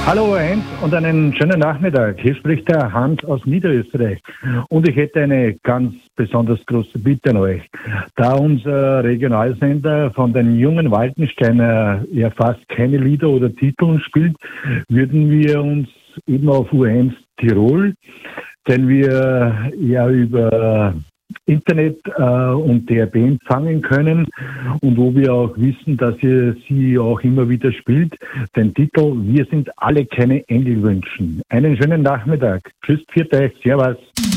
Hallo Heinz und einen schönen Nachmittag. Hier spricht der Hans aus Niederösterreich. Und ich hätte eine ganz besonders große Bitte an euch. Da unser Regionalsender von den jungen Waldensteiner ja fast keine Lieder oder Titel spielt, würden wir uns eben auf U1 Tirol, den wir ja über Internet und DRB empfangen können und wo wir auch wissen, dass ihr sie auch immer wieder spielt, den Titel Wir sind alle keine Engel wünschen. Einen schönen Nachmittag. Tschüss, pfiat euch, servus.